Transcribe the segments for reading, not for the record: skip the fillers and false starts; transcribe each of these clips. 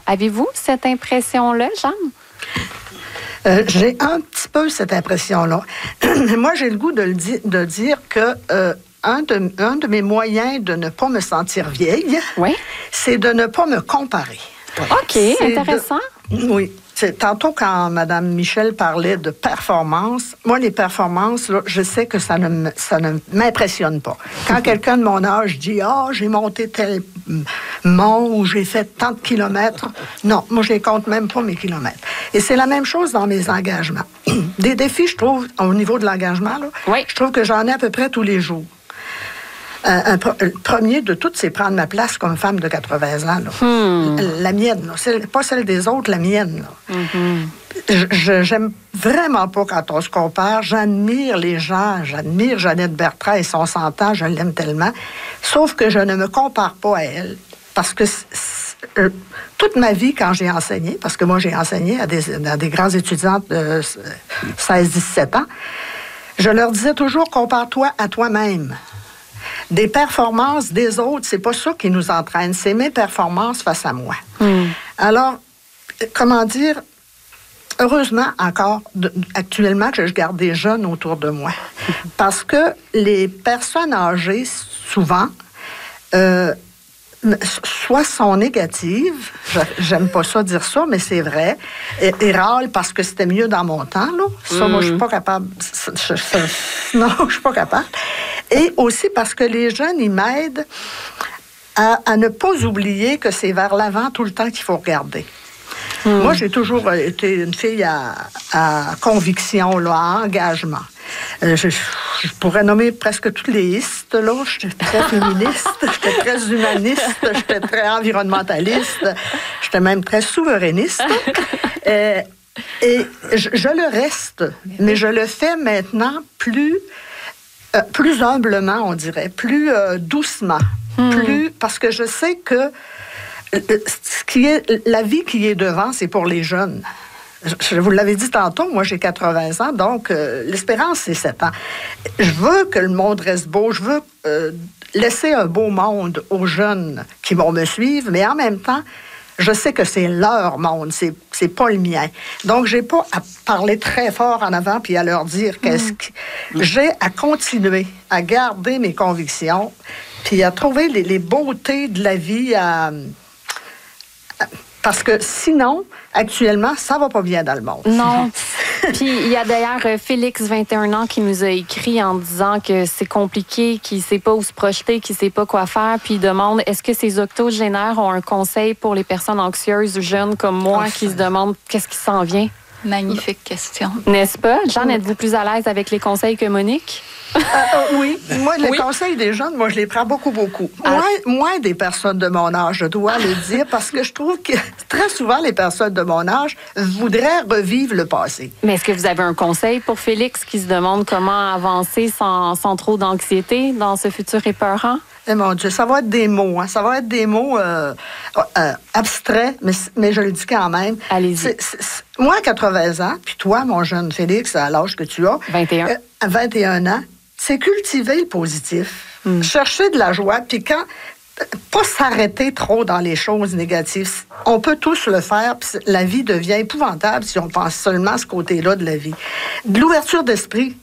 Avez-vous cette impression-là, Jeanne? J'ai un petit peu cette impression-là. Moi, j'ai le goût de dire que un de mes moyens de ne pas me sentir vieille, c'est de ne pas me comparer. OK, intéressant. Oui. Tantôt, quand Mme Michel parlait de performance, moi, les performances, là, je sais que ça ne m'impressionne pas. Quand quelqu'un de mon âge dit « Ah, j'ai monté tel mont ou j'ai fait tant de kilomètres », non, moi, je les compte même pas, mes kilomètres. Et c'est la même chose dans mes engagements. Des défis, je trouve, au niveau de l'engagement, là, je trouve que j'en ai à peu près tous les jours. Le premier de toutes, c'est prendre ma place comme femme de 80 ans. Là. La mienne, là. Pas celle des autres, la mienne. J'aime vraiment pas quand on se compare. J'admire les gens. J'admire Jeannette Bertrand et son 100 ans. Je l'aime tellement. Sauf que je ne me compare pas à elle. Parce que toute ma vie, quand j'ai enseigné, parce que moi, j'ai enseigné à des grands étudiantes de 16-17 ans, je leur disais toujours, compare-toi à toi-même. Des performances des autres, c'est pas ça qui nous entraîne, c'est mes performances face à moi. Alors, comment dire, heureusement encore, actuellement, que je garde des jeunes autour de moi. Parce que les personnes âgées, souvent, soit sont négatives, j'aime pas ça dire ça, mais c'est vrai, et râlent parce que c'était mieux dans mon temps, là. Ça, moi, je suis pas capable. Non, je suis pas capable. Et aussi parce que les jeunes, ils m'aident à ne pas oublier que c'est vers l'avant tout le temps qu'il faut regarder. Moi, j'ai toujours été une fille à conviction, là, à engagement. Je pourrais nommer presque toutes les istes, là. J'étais très féministe, j'étais très humaniste, j'étais très environnementaliste, j'étais même très souverainiste. Et je le reste, mais je le fais maintenant plus humblement, on dirait, plus doucement, parce que je sais que la vie qui est devant, c'est pour les jeunes. Je vous l'avais dit tantôt, moi j'ai 80 ans, donc l'espérance c'est 7 ans. Je veux que le monde reste beau, je veux laisser un beau monde aux jeunes qui vont me suivre, mais en même temps, je sais que c'est leur monde, c'est pas le mien. Donc, j'ai pas à parler très fort en avant puis à leur dire qu'est-ce que... J'ai à continuer à garder mes convictions puis à trouver les beautés de la vie parce que sinon, actuellement, ça va pas bien dans le monde. Non. Puis il y a d'ailleurs Félix, 21 ans, qui nous a écrit en disant que c'est compliqué, qu'il ne sait pas où se projeter, qu'il ne sait pas quoi faire. Puis il demande, est-ce que ces octogénaires ont un conseil pour les personnes anxieuses, jeunes comme moi, qui se demandent qu'est-ce qui s'en vient? Magnifique question. N'est-ce pas? Jeanne, êtes-vous plus à l'aise avec les conseils que Monique? Oui. Moi, les conseils des jeunes, moi, je les prends beaucoup. Moins des personnes de mon âge, je dois le dire, parce que je trouve que très souvent, les personnes de mon âge voudraient revivre le passé. Mais est-ce que vous avez un conseil pour Félix qui se demande comment avancer sans trop d'anxiété dans ce futur épeurant? Eh mon Dieu, ça va être des mots, hein. Ça va être des mots abstraits, mais je le dis quand même. Allez-y. Moi, à 80 ans, puis toi, mon jeune Félix, à l'âge que tu as... 21. À 21 ans, c'est cultiver le positif. Chercher de la joie, puis pas s'arrêter trop dans les choses négatives. On peut tous le faire, puis la vie devient épouvantable si on pense seulement à ce côté-là de la vie. De l'ouverture d'esprit.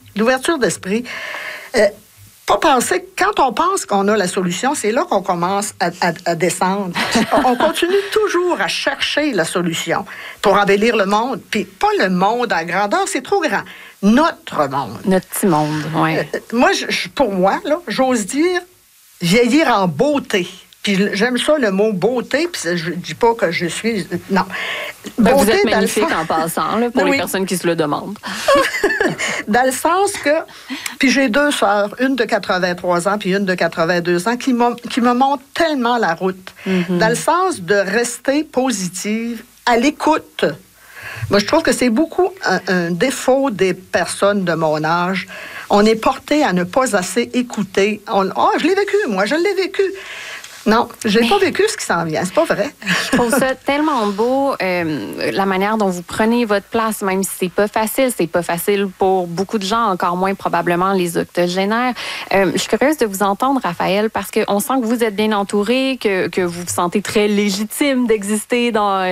Pas penser que quand on pense qu'on a la solution, c'est là qu'on commence à descendre. On continue toujours à chercher la solution pour embellir le monde. Puis pas le monde à grandeur, c'est trop grand. Notre monde. Notre petit monde, oui. Moi, pour moi, là, j'ose dire vieillir en beauté. Puis j'aime ça, le mot beauté, puis je dis pas que je suis... Non. Beauté, vous êtes magnifique en passant, là, pour les personnes qui se le demandent. Dans le sens que... Puis j'ai 2 sœurs, une de 83 ans puis une de 82 ans, qui me montrent tellement la route. Dans le sens de rester positive, à l'écoute. Moi, je trouve que c'est beaucoup un défaut des personnes de mon âge. On est porté à ne pas assez écouter. Je l'ai vécu, moi, je l'ai vécu. Non, j'ai pas vécu ce qui s'en vient, c'est pas vrai. Je trouve ça tellement beau, la manière dont vous prenez votre place, même si c'est pas facile pour beaucoup de gens, encore moins probablement les octogénaires. Je suis curieuse de vous entendre, Raphaël, parce qu'on sent que vous êtes bien entouré, que vous vous sentez très légitime d'exister dans